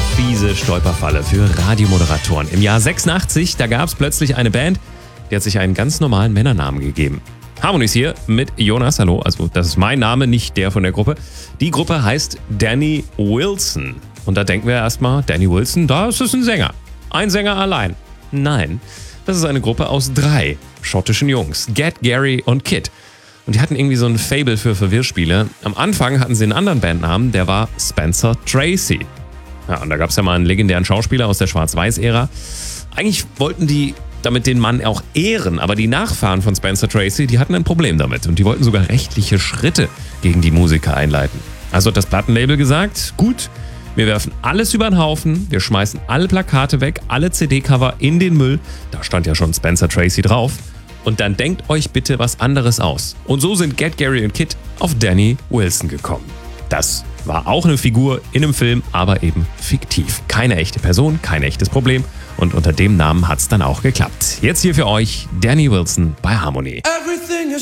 fiese Stolperfalle für Radiomoderatoren. Im Jahr 86, da gab es plötzlich eine Band, die hat sich einen ganz normalen Männernamen gegeben. Harmony ist hier mit Jonas, hallo, also das ist mein Name, nicht der von der Gruppe. Die Gruppe heißt Danny Wilson. Und da denken wir erstmal, Danny Wilson, da ist es ein Sänger. Ein Sänger allein. Nein, das ist eine Gruppe aus 3 schottischen Jungs, Ged, Gary und Kit. Und die hatten irgendwie so ein Faible für Verwirrspiele. Am Anfang hatten sie einen anderen Bandnamen, der war Spencer Tracy. Ja, und da gab es ja mal einen legendären Schauspieler aus der Schwarz-Weiß-Ära. Eigentlich wollten die damit den Mann auch ehren, aber die Nachfahren von Spencer Tracy, die hatten ein Problem damit. Und die wollten sogar rechtliche Schritte gegen die Musiker einleiten. Also hat das Plattenlabel gesagt, gut, wir werfen alles über den Haufen, wir schmeißen alle Plakate weg, alle CD-Cover in den Müll. Da stand ja schon Spencer Tracy drauf. Und dann denkt euch bitte was anderes aus. Und so sind Ged, Gary und Kit auf Danny Wilson gekommen. Das war auch eine Figur in einem Film, aber eben fiktiv. Keine echte Person, kein echtes Problem. Und unter dem Namen hat's dann auch geklappt. Jetzt hier für euch Danny Wilson bei Harmony. Everything is